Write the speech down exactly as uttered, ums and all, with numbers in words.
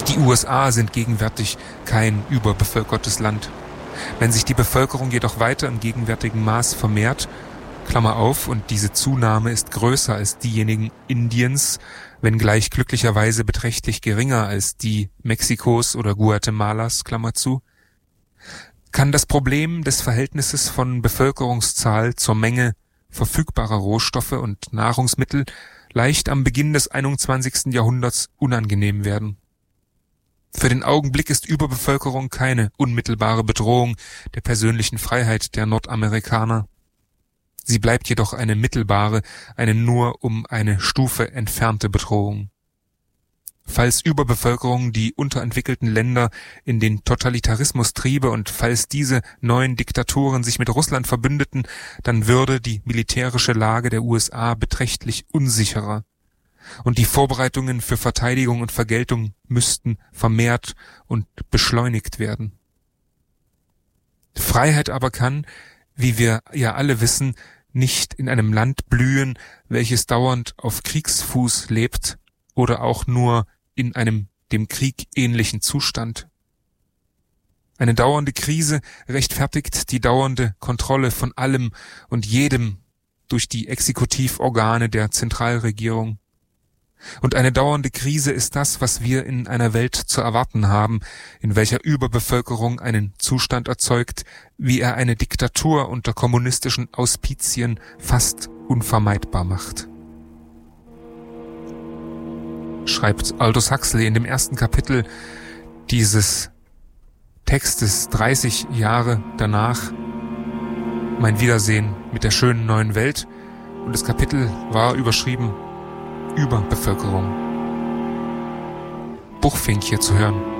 Die U S A sind gegenwärtig kein überbevölkertes Land. Wenn sich die Bevölkerung jedoch weiter im gegenwärtigen Maß vermehrt, Klammer auf, und diese Zunahme ist größer als diejenigen Indiens, wenngleich glücklicherweise beträchtlich geringer als die Mexikos oder Guatemalas, Klammer zu, kann das Problem des Verhältnisses von Bevölkerungszahl zur Menge verfügbarer Rohstoffe und Nahrungsmittel leicht am Beginn des einundzwanzigsten Jahrhunderts unangenehm werden. Für den Augenblick ist Überbevölkerung keine unmittelbare Bedrohung der persönlichen Freiheit der Nordamerikaner. Sie bleibt jedoch eine mittelbare, eine nur um eine Stufe entfernte Bedrohung. Falls Überbevölkerung die unterentwickelten Länder in den Totalitarismus triebe und falls diese neuen Diktaturen sich mit Russland verbündeten, dann würde die militärische Lage der U S A beträchtlich unsicherer. Und die Vorbereitungen für Verteidigung und Vergeltung müssten vermehrt und beschleunigt werden. Freiheit aber kann, wie wir ja alle wissen, nicht in einem Land blühen, welches dauernd auf Kriegsfuß lebt oder auch nur in einem dem Krieg ähnlichen Zustand. Eine dauernde Krise rechtfertigt die dauernde Kontrolle von allem und jedem durch die Exekutivorgane der Zentralregierung. Und eine dauernde Krise ist das, was wir in einer Welt zu erwarten haben, in welcher Überbevölkerung einen Zustand erzeugt, wie er eine Diktatur unter kommunistischen Auspizien fast unvermeidbar macht. Schreibt Aldous Huxley in dem ersten Kapitel dieses Textes dreißig Jahre danach mein Wiedersehen mit der schönen neuen Welt, und das Kapitel war überschrieben Überbevölkerung. Buchfink hier zu hören.